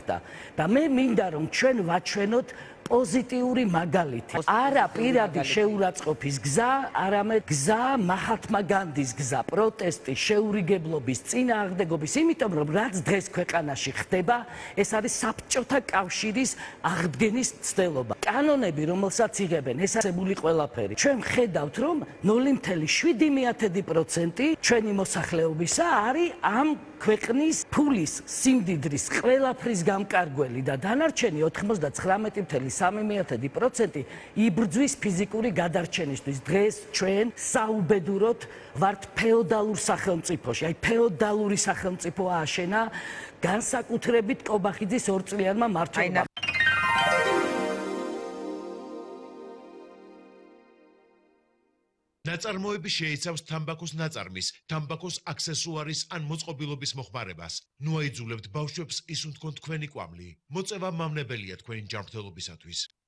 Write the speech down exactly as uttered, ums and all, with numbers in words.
გახდა და მე მინდა რომ ჩვენ ვაჩვენოთ პოზიტიური მაგალითი. არა პირადი შეურაცხყოფის გზა, არამედ გზა მაჰათმა განდის გზა, პროტესტი, შეურიგებლობის, წინააღმდეგობის, იმიტომ რომ რაც დღეს ქვეყანაში ხდება, ეს არის საბჭოთა კავშირის აღდგენის ცდელობა. კანონები, რომელსაც იღებენ, ეს არსებული ყველაფერი. ჩვენ ვხედავთ, რომ ნული მცდელობა შვიდი პროცენტი ჩვენი მოსახლეობისა არის ამ ქვეყნის ფულის, სიმდიდრის, ყველაფრის გამკარგველი და დანარჩენი ოთხმოცდათვრამეტი წუთი სამი პროცენტი იბრძვის ფიზიკური გადარჩენისთვის. დღეს ჩვენ საუბედუროდ ვართ ფეოდალურ სახელმწიფოში. აი ფეოდალური სახელმწიფო ააშენა განსაკუთრებით კობახიძის ორწლიანმა მმართველობამ. ნაწარმოები შეიცავს თამბაქოს ნაწარმის, თამბაქოს აქსესუარის ან მოწყობილობის მოხმარებას. ნუ აიძულებთ ბავშვებს ისუნთქონ თქვენი კვამლი. მოწევა მავნებელია თქვენი ჯანმრთელობისათვის.